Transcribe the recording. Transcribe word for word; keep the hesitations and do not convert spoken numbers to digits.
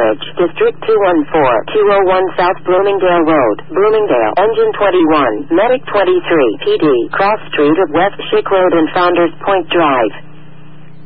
Village, District two one four, two oh one South Bloomingdale Road, Bloomingdale, Engine twenty-one, Medic twenty-three, P D, Cross Street of West Schick Road and Founders Point Drive.